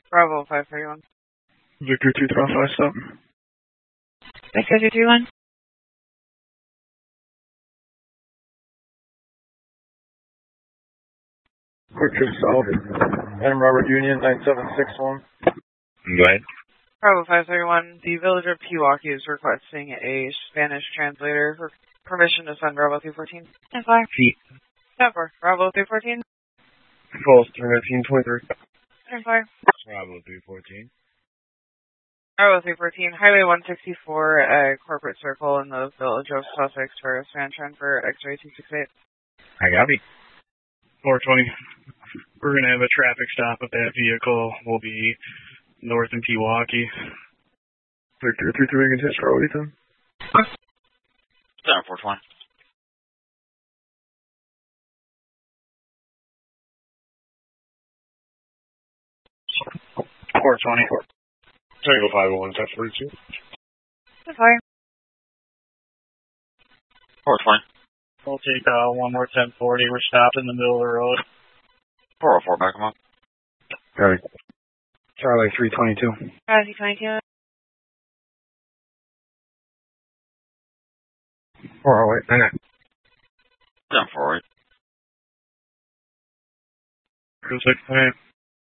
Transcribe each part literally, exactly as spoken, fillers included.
Bravo five three one. Victor two three five stop. Victor two three one. Quick trip south. M Robert Union nine seven six one. Go ahead. Bravo five three one. The village of Pewaukee is requesting a Spanish translator for permission to send Bravo three fourteen. ten four. Feet. ten four. Bravo three fourteen. False thirteen twenty-three. ten four. Bravo three fourteen. Bravo three fourteen. Highway one sixty-four at Corporate Circle in the village of Sussex for a Span transfer X-ray two six eight. I got it. four twenty. We're going to have a traffic stop of that vehicle. We'll be north in Pewaukee. Victor three three against Charlie Ethan. Seven four twenty. four twenty. Tango five one, ten forty-two. ten four. four twenty. We'll take uh, one more ten forty. We're stopped in the middle of the road. four oh four, back them up. Got it. Charlie three twenty-two. Bravo three twenty-two. four oh eight, nine nine. seven four eight. Cruise six nine.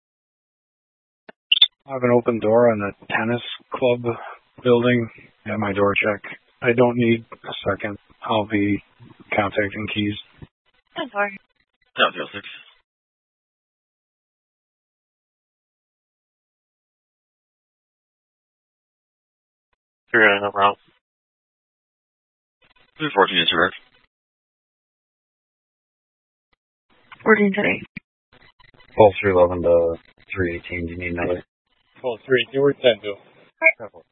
I have an open door on the tennis club building at my door check. I don't need a second. I'll be contacting keys. ten four. seven zero six. Yeah, no problem. three fourteen is correct. fourteen three. Pulse three eleven to three eighteen. Do you need another? Full three, you were ten two. Couple.